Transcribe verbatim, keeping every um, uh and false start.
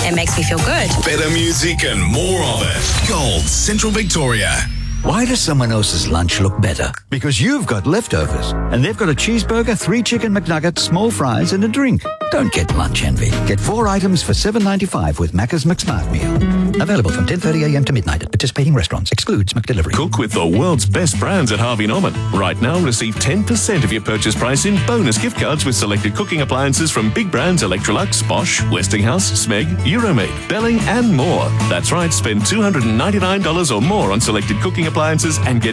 It makes me feel good. Better music and more of it. Gold Central Victoria. Why does someone else's lunch look better? Because you've got leftovers, and they've got a cheeseburger, three chicken McNuggets, small fries, and a drink. Don't get lunch envy. Get four items for seven dollars and ninety-five cents with Macca's McSmart Meal. Available from ten thirty a.m. to midnight at participating restaurants. Excludes McDelivery. Cook with the world's best brands at Harvey Norman. Right now, receive ten percent of your purchase price in bonus gift cards with selected cooking appliances from big brands Electrolux, Bosch, Westinghouse, Smeg, Euromade, Belling, and more. That's right, spend two hundred ninety-nine dollars or more on selected cooking appliances and get